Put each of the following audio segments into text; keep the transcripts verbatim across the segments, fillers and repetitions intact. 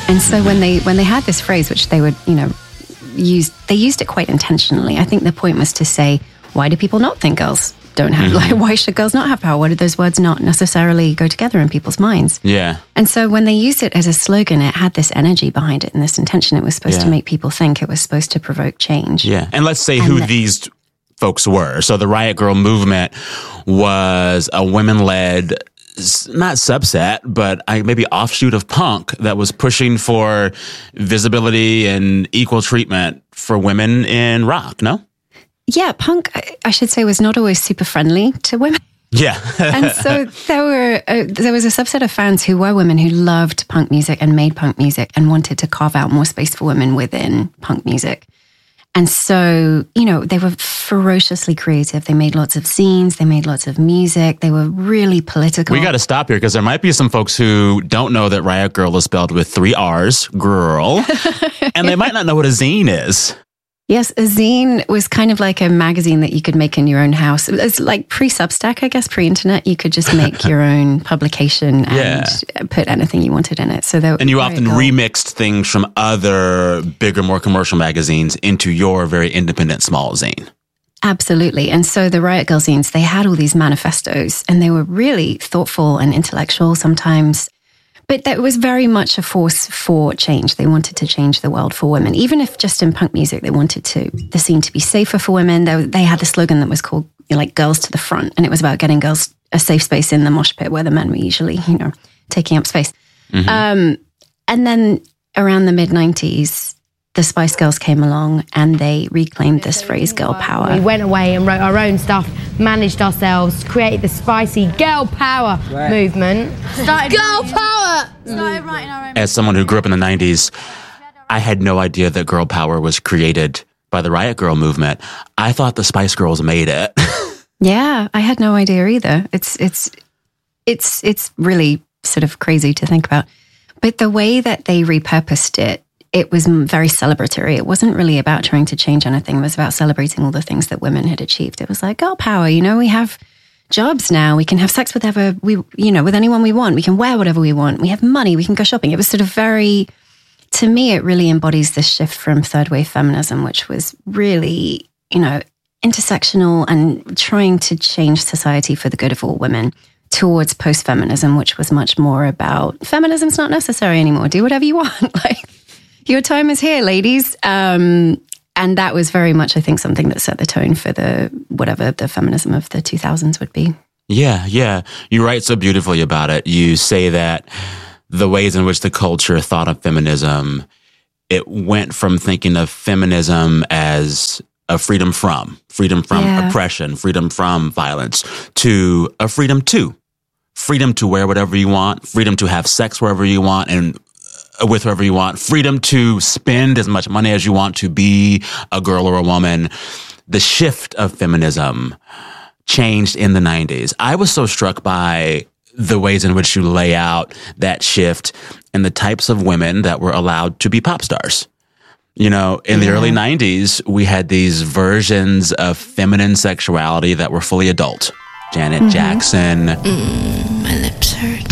And so mm-hmm. when they when they had this phrase, which they would, you know, use, they used it quite intentionally. I think the point was to say, why do people not think girls don't have, mm-hmm. like, why should girls not have power? Why do those words not necessarily go together in people's minds? Yeah. And so when they used it as a slogan, it had this energy behind it and this intention. It was supposed yeah. to make people think. It was supposed to provoke change. Yeah. And let's say and who the, these folks were. So the Riot Grrrl movement was a women-led, not subset, but maybe offshoot of punk that was pushing for visibility and equal treatment for women in rock, no? Yeah, punk, I should say, was not always super friendly to women. Yeah. And so there were uh, there was a subset of fans who were women who loved punk music and made punk music and wanted to carve out more space for women within punk music. And so, you know, they were ferociously creative. They made lots of scenes. They made lots of music. They were really political. We got to stop here because there might be some folks who don't know that Riot Grrrl is spelled with three R's, girl, and they might not know what a zine is. Yes, a zine was kind of like a magazine that you could make in your own house. It's like pre-Substack, I guess, pre-internet. You could just make your own publication and yeah. put anything you wanted in it. So that, And you often cool. remixed things from other bigger, more commercial magazines into your very independent small zine. Absolutely. And so the Riot Grrrl zines, they had all these manifestos and they were really thoughtful and intellectual sometimes. But that was very much a force for change. They wanted to change the world for women. Even if just in punk music, they wanted to the scene to be safer for women. They, they had a slogan that was called, you know, like Girls to the Front. And it was about getting girls a safe space in the mosh pit where the men were usually, you know, taking up space. Mm-hmm. Um, and then around the mid nineties, the Spice Girls came along and they reclaimed this phrase, girl power. We went away and wrote our own stuff, managed ourselves, created the spicy girl power right. movement. Started girl power! Started writing our own. As someone who grew up in the nineties, I had no idea that girl power was created by the Riot Grrrl movement. I thought the Spice Girls made it. Yeah, I had no idea either. It's, it's, it's, it's really sort of crazy to think about. But the way that they repurposed it, it was very celebratory. It wasn't really about trying to change anything. It was about celebrating all the things that women had achieved. It was like, girl power, you know, we have jobs now. We can have sex with whatever we, you know, with anyone we want. We can wear whatever we want. We have money. We can go shopping. It was sort of very, to me, it really embodies this shift from third wave feminism, which was really, you know, intersectional and trying to change society for the good of all women, towards post-feminism, which was much more about feminism's not necessary anymore. Do whatever you want. Like, your time is here, ladies. Um, and that was very much, I think, something that set the tone for the whatever the feminism of the two thousands would be. Yeah, yeah. You write so beautifully about it. You say that the ways in which the culture thought of feminism, it went from thinking of feminism as a freedom from, freedom from yeah. oppression, freedom from violence, to a freedom to, freedom to wear whatever you want, freedom to have sex wherever you want, and with whoever you want, freedom to spend as much money as you want to be a girl or a woman. The shift of feminism changed in the nineties. I was so struck by the ways in which you lay out that shift and the types of women that were allowed to be pop stars. You know, in the yeah. early nineties, we had these versions of feminine sexuality that were fully adult. Janet mm-hmm. Jackson. Mm, my lips hurt.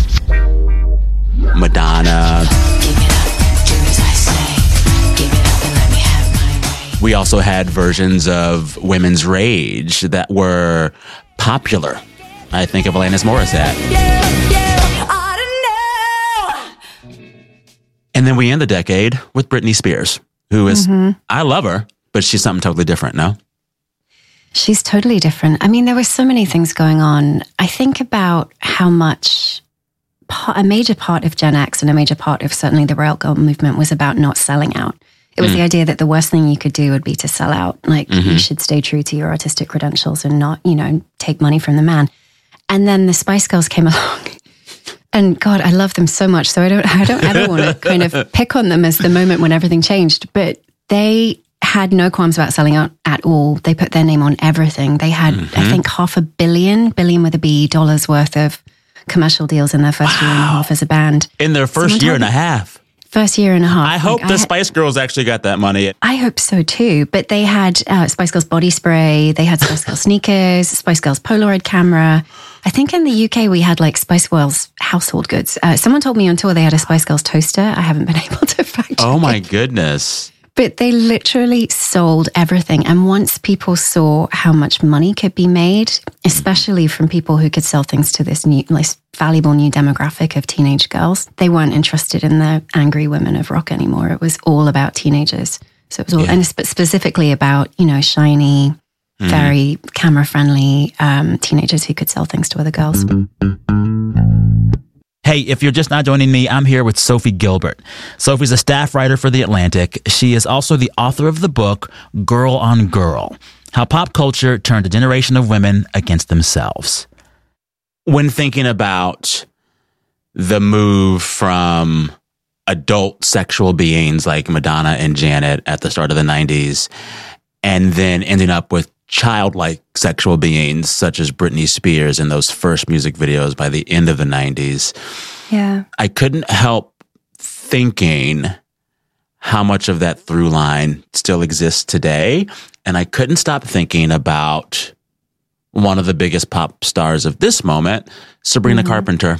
Madonna. Give it up, do as I say. Give it up and let me have my way. We also had versions of women's rage that were popular. I think of Alanis Morissette. Yeah, yeah, I don't know. And then we end the decade with Britney Spears, who is, mm-hmm. I love her, but she's something totally different, no? She's totally different. I mean, there were so many things going on. I think about how much a major part of Gen X and a major part of certainly the Riot Grrrl movement was about not selling out. It was mm. the idea that the worst thing you could do would be to sell out. Like mm-hmm. you should stay true to your artistic credentials and not, you know, take money from the man. And then the Spice Girls came along. And God, I love them so much. So I don't I don't ever want to kind of pick on them as the moment when everything changed. But they had no qualms about selling out at all. They put their name on everything. They had, mm-hmm. I think, half a billion, billion with a B, dollars worth of commercial deals in their first wow. year and a half as a band. In their first year and a half. first year and a half. I hope like, the I had- Spice Girls actually got that money. I hope so too. But they had uh, Spice Girls body spray, they had Spice Girls sneakers, Spice Girls Polaroid camera. I think in the U K we had like Spice Girls household goods. Uh, someone told me on tour they had a Spice Girls toaster. I haven't been able to fact check Oh my it. goodness. But they literally sold everything. And once people saw how much money could be made, especially from people who could sell things to this new, like, valuable new demographic of teenage girls, they weren't interested in the angry women of rock anymore. It was all about teenagers. So it was all, Yeah. and sp- specifically about, you know, shiny, very camera friendly um, teenagers who could sell things to other girls. Hey, if you're just now joining me, I'm here with Sophie Gilbert. Sophie's a staff writer for The Atlantic. She is also the author of the book, Girl on Girl, How Pop Culture Turned a Generation of Women Against Themselves. When thinking about the move from adult sexual beings like Madonna and Janet at the start of the nineties, and then ending up with childlike sexual beings such as Britney Spears in those first music videos by the end of the nineties, Yeah. I couldn't help thinking how much of that through line still exists today. And I couldn't stop thinking about one of the biggest pop stars of this moment, Sabrina Carpenter.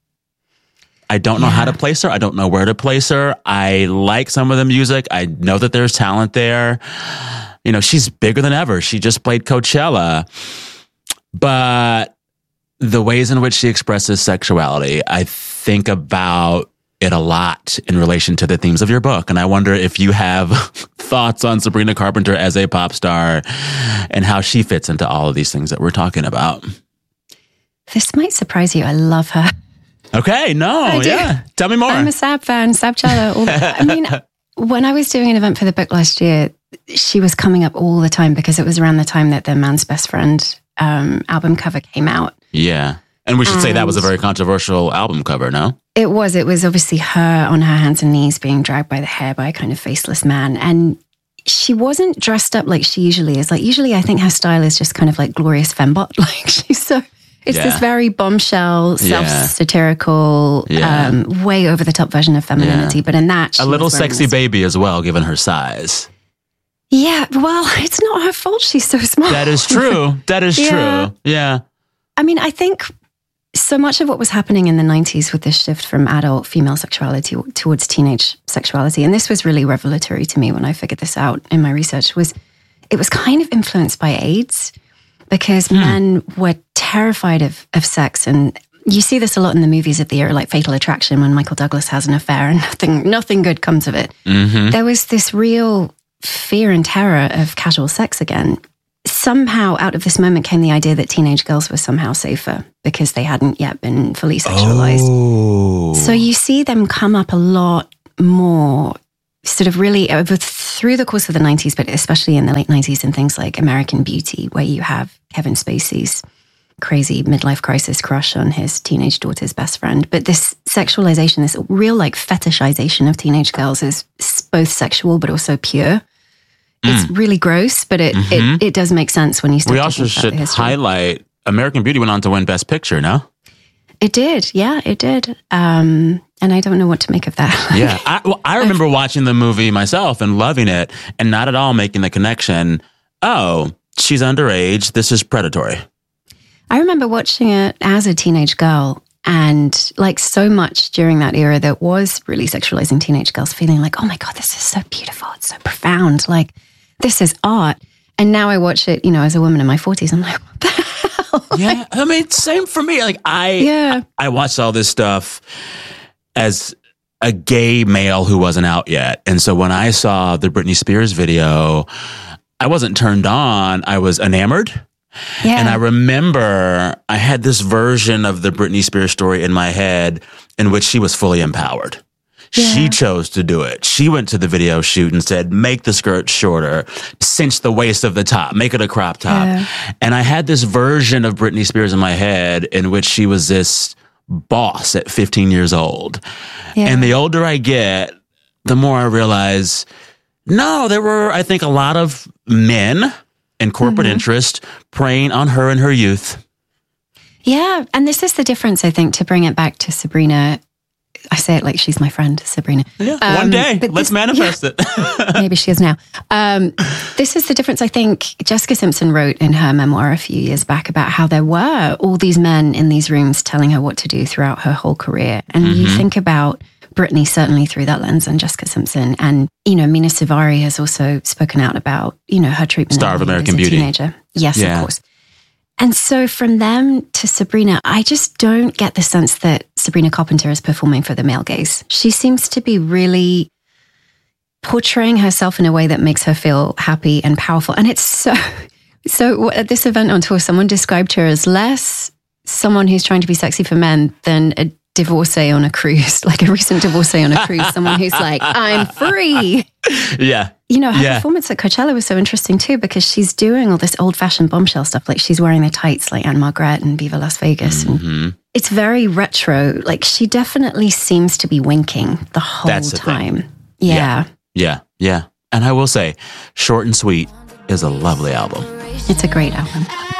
I don't know how to place her. I don't know where to place her. I like some of the music. I know that there's talent there. You know, she's bigger than ever. She just played Coachella. But the ways in which she expresses sexuality, I think about it a lot in relation to the themes of your book. And I wonder if you have thoughts on Sabrina Carpenter as a pop star and how she fits into all of these things that we're talking about. This might surprise you. I love her. Okay, no, I do. yeah. Tell me more. I'm a Sab fan, Sab Chella. All the, I mean, when I was doing an event for the book last year, she was coming up all the time because it was around the time that the Man's Best Friend um, album cover came out. Yeah. And we should say that was a And- very controversial album cover, no? It was. It was obviously her on her hands and knees being dragged by the hair by a kind of faceless man. And she wasn't dressed up like she usually is. Like, usually I think her style is just kind of like glorious fembot. Like, she's so... It's Yeah. this very bombshell, Yeah. self-satirical, Yeah. um, way over-the-top version of femininity. Yeah. But in that, she A little was wearing sexy this- baby as well, given her size. Yeah, well, it's not her fault. She's so small. That is true. That is Yeah. true. Yeah. I mean, I think so much of what was happening in the nineties with this shift from adult female sexuality towards teenage sexuality, and this was really revelatory to me when I figured this out in my research, was it was kind of influenced by AIDS, because men were terrified of, of sex. And you see this a lot in the movies of the era, like Fatal Attraction, when Michael Douglas has an affair and nothing, nothing good comes of it. There was this real fear and terror of casual sex again. Somehow out of this moment came the idea that teenage girls were somehow safer because they hadn't yet been fully sexualized. Oh. So you see them come up a lot more, sort of really over through the course of the nineties, but especially in the late nineties and things like American Beauty, where you have Kevin Spacey's crazy midlife crisis crush on his teenage daughter's best friend. But this sexualization, this real like fetishization of teenage girls is s- both sexual but also pure. It's really gross, but it, it, it does make sense when you start We to also think about should the history. highlight American Beauty went on to win Best Picture, no? It did, yeah, it did. Um, and I don't know what to make of that. Yeah. I, well, I remember watching the movie myself and loving it and not at all making the connection. Oh, she's underage. This is predatory. I remember watching it as a teenage girl, and like so much during that era that was really sexualizing teenage girls, feeling like, oh my God, this is so beautiful. It's so profound. Like, this is art. And now I watch it, you know, as a woman in my forties, I'm like, what the hell? Yeah. I mean, same for me. Like I, Yeah. I watched all this stuff as a gay male who wasn't out yet. And so when I saw the Britney Spears video, I wasn't turned on. I was enamored. Yeah. And I remember I had this version of the Britney Spears story in my head in which she was fully empowered. She Yeah. chose to do it. She went to the video shoot and said, make the skirt shorter, cinch the waist of the top, make it a crop top. Yeah. And I had this version of Britney Spears in my head in which she was this boss at fifteen years old. Yeah. And the older I get, the more I realize, no, there were, I think, a lot of men and corporate Mm-hmm. interest preying on her in her youth. Yeah. And this is the difference, I think, to bring it back to Sabrina. I say it like she's my friend, Sabrina. Yeah, Um, one day, but let's this- manifest it. Maybe she is now. Um, this is the difference, I think. Jessica Simpson wrote in her memoir a few years back about how there were all these men in these rooms telling her what to do throughout her whole career. And you think about Britney certainly through that lens, and Jessica Simpson. And, you know, Mina Savari has also spoken out about, you know, her treatment Star of as American a Beauty. teenager. Yes, Yeah. of course. And so from them to Sabrina, I just don't get the sense that Sabrina Carpenter is performing for the male gaze. She seems to be really portraying herself in a way that makes her feel happy and powerful. And it's so, so at this event on tour, someone described her as less someone who's trying to be sexy for men than a divorcee on a cruise, like a recent divorcee on a cruise, someone who's like, I'm free. Yeah. You know, her Yeah. performance at Coachella was so interesting too, because she's doing all this old fashioned bombshell stuff. Like she's wearing the tights like Anne Margaret and Viva Las Vegas. And Mm-hmm. it's very retro. Like she definitely seems to be winking the whole That's the thing. time. Yeah. Yeah. Yeah. And I will say, Short and Sweet is a lovely album. It's a great album.